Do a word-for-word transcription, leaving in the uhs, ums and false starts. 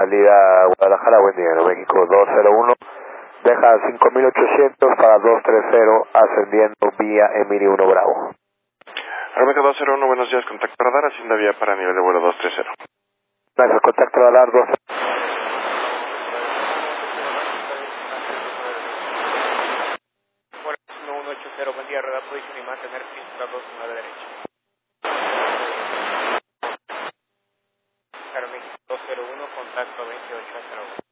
salida a Guadalajara, buen día, México dos cero uno, deja cinco mil ochocientos para dos tres cero, ascendiendo vía Emilio uno Bravo. Aeroméxico dos cero uno, buenos días, contacto radar, hacienda vía para nivel de vuelo dos tres cero. Gracias, contacto radar dos. uno uno ocho cero, buen día, radar position y mantener pista dos nueve derecha. Aeroméxico dos cero uno, contacto veintiocho a cero uno.